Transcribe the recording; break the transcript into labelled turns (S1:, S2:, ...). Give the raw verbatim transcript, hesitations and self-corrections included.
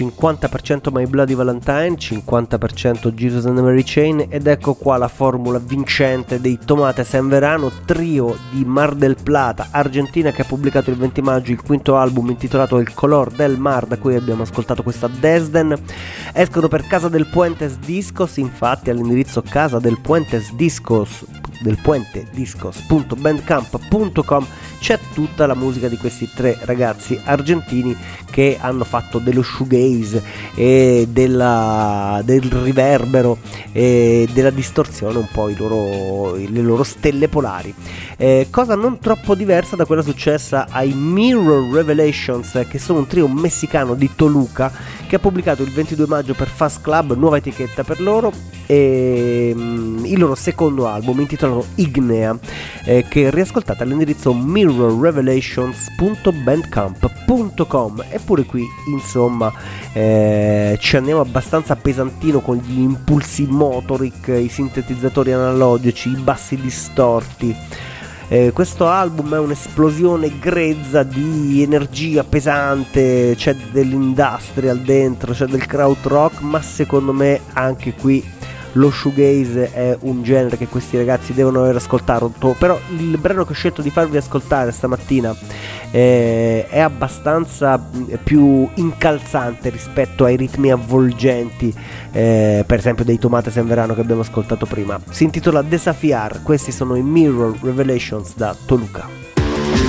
S1: cinquanta per cento My Bloody Valentine, cinquanta per cento Jesus and the Mary Chain, ed ecco qua la formula vincente dei Tomates en Verano, trio di Mar del Plata, Argentina, che ha pubblicato il venti maggio il quinto album intitolato El Color del Mar, da cui abbiamo ascoltato questa Desden. Escono per Casa del Puentes Discos, infatti all'indirizzo casa del Puentes Discos del puente discos punto bandcamp punto com c'è tutta la musica di questi tre ragazzi argentini che hanno fatto dello shoegaze e della, del riverbero e della distorsione, un po' i loro, le loro stelle polari, eh, cosa non troppo diversa da quella successa ai Mirror Revelations, che sono un trio messicano di Toluca che ha pubblicato il ventidue maggio per Fast Club, nuova etichetta per loro, e, um, il loro secondo album intitolato Ignea, eh, che riascoltate all'indirizzo mirror revelations punto bandcamp punto com. Eppure qui insomma eh, ci andiamo abbastanza pesantino con gli impulsi motoric, i sintetizzatori analogici, i bassi distorti. Eh, questo album è un'esplosione grezza di energia pesante, c'è dell'industrial dentro, c'è del krautrock, ma secondo me anche qui lo shoegaze è un genere che questi ragazzi devono aver ascoltato. Però il brano che ho scelto di farvi ascoltare stamattina eh, è abbastanza più incalzante rispetto ai ritmi avvolgenti, eh, per esempio dei Tomates en Verano che abbiamo ascoltato prima. Si intitola Desafiar, questi sono i Mirror Revelations da Toluca.